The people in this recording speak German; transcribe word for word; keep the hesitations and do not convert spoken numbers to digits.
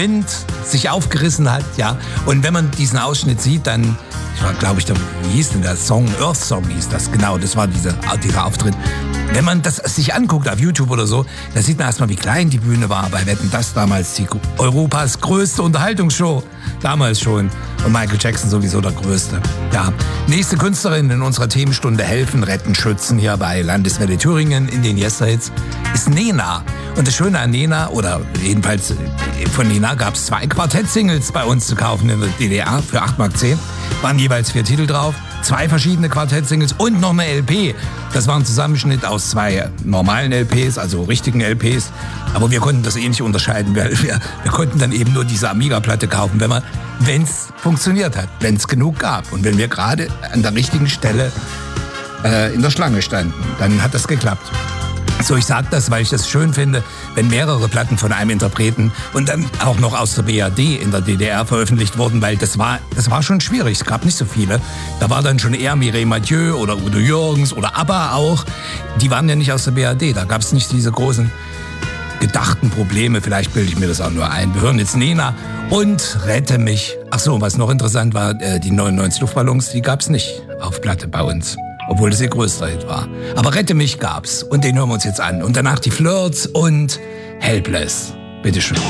Wind sich aufgerissen hat, ja. Und wenn man diesen Ausschnitt sieht, dann, ich war, glaube ich, der, wie hieß denn der Song? Earth Song hieß das, genau, das war dieser, dieser Auftritt. Wenn man das sich anguckt auf YouTube oder so, da sieht man erstmal, wie klein die Bühne war. Bei Wetten, das damals die Europas größte Unterhaltungsshow. Damals schon. Und Michael Jackson sowieso der Größte. Ja. Nächste Künstlerin in unserer Themenstunde Helfen, Retten, Schützen hier bei Landeswelle Thüringen in den Yesterhits ist Nena. Und das Schöne an Nena, oder jedenfalls von Nena, gab es zwei Quartett-Singles bei uns zu kaufen in der D D R für acht Mark zehn. Waren jeweils vier Titel drauf. Zwei verschiedene Quartett-Singles und noch eine L P. Das war ein Zusammenschnitt aus zwei normalen L Ps, also richtigen L Ps. Aber wir konnten das eh nicht unterscheiden. Wir, wir, wir konnten dann eben nur diese Amiga-Platte kaufen, wenn man, wenn es funktioniert hat, wenn es genug gab. Und wenn wir gerade an der richtigen Stelle äh, in der Schlange standen, dann hat das geklappt. So, ich sage das, weil ich das schön finde, wenn mehrere Platten von einem Interpreten und dann auch noch aus der B R D in der D D R veröffentlicht wurden, weil das war, das war schon schwierig, es gab nicht so viele. Da war dann schon eher Mireille Mathieu oder Udo Jürgens oder ABBA auch. Die waren ja nicht aus der B R D, da gab es nicht diese großen gedachten Probleme. Vielleicht bilde ich mir das auch nur ein. Wir hören jetzt Nena und Rette mich. Ach so, was noch interessant war, die neunundneunzig Luftballons, die gab es nicht auf Platte bei uns. Obwohl das ihr größter Hit war. Aber Rette mich gab's. Und den hören wir uns jetzt an. Und danach die Flirts und Helpless. Bitteschön.